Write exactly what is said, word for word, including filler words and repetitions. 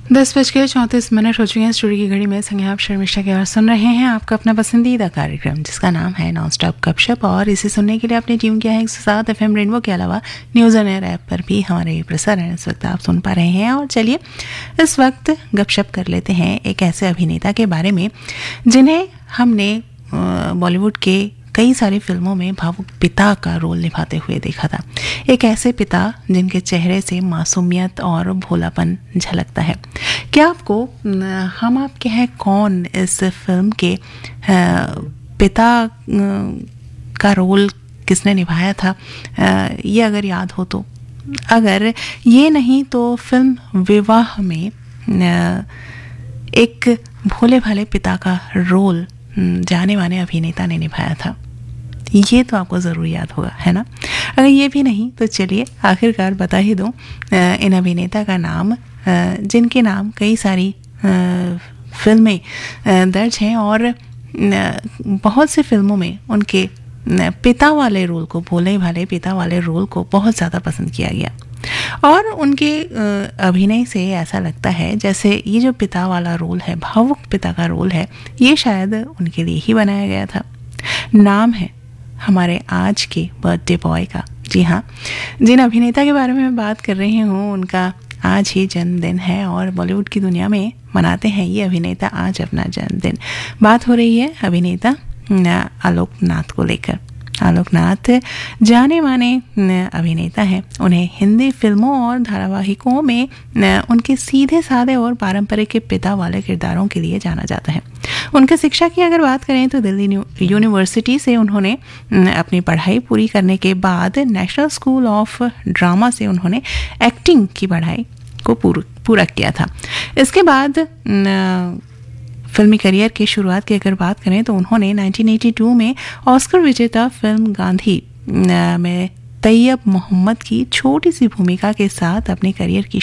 दस बज के चौंतीस मिनट हो चुके हैं। स्टूडियो की घड़ी में संगे आप शर्मिष्ठा के और सुन रहे हैं आपका अपना पसंदीदा कार्यक्रम जिसका नाम है नॉन स्टॉप गपशप। और इसे सुनने के लिए आपने ट्यून किया है एक सौ सात एफ एम रेनबो के अलावा न्यूज़ ऑन एयर ऐप पर भी हमारे प्रसारण इस वक्त आप सुन पा रहे हैं। और चलिए इस वक्त गपशप कर लेते हैं एक ऐसे अभिनेता के बारे में जिन्हें हमने बॉलीवुड के कई सारी फिल्मों में भावुक पिता का रोल निभाते हुए देखा था। एक ऐसे पिता जिनके चेहरे से मासूमियत और भोलापन झलकता है। क्या आपको हम आपके हैं कौन इस फिल्म के पिता का रोल किसने निभाया था ये अगर याद हो तो, अगर ये नहीं तो फिल्म विवाह में एक भोले भाले पिता का रोल जाने माने अभिनेता ने निभाया था। ये तो आपको ज़रूर याद होगा, है ना। अगर ये भी नहीं तो चलिए आखिरकार बता ही दूँ इन अभिनेता का नाम जिनके नाम कई सारी फिल्में दर्ज हैं और बहुत सी फिल्मों में उनके पिता वाले रोल को, भोले भाले पिता वाले रोल को बहुत ज़्यादा पसंद किया गया। और उनके अभिनय से ऐसा लगता है जैसे ये जो पिता वाला रोल है, भावुक पिता का रोल है, ये शायद उनके लिए ही बनाया गया था। नाम है हमारे आज के बर्थडे बॉय का। जी हाँ, जिन अभिनेता के बारे में मैं बात कर रही हूँ उनका आज ही जन्मदिन है और बॉलीवुड की दुनिया में मनाते हैं ये अभिनेता आज अपना जन्मदिन। बात हो रही है अभिनेता आलोक नाथ को लेकर। आलोक नाथ जाने माने अभिनेता हैं। उन्हें हिंदी फिल्मों और धारावाहिकों में उनके सीधे साधे और पारंपरिक के पिता वाले किरदारों के लिए जाना जाता है। उनके शिक्षा की अगर बात करें तो दिल्ली यूनिवर्सिटी से उन्होंने अपनी पढ़ाई पूरी करने के बाद नेशनल स्कूल ऑफ ड्रामा से उन्होंने एक्टिंग की पढ़ाई को पूरा किया था। इसके बाद फिल्मी करियर की शुरुआत की अगर बात करें तो उन्होंने उन्नीस सौ बयासी में ऑस्कर विजेता फिल्म गांधी में तैयब मोहम्मद की छोटी सी भूमिका के साथ अपने करियर की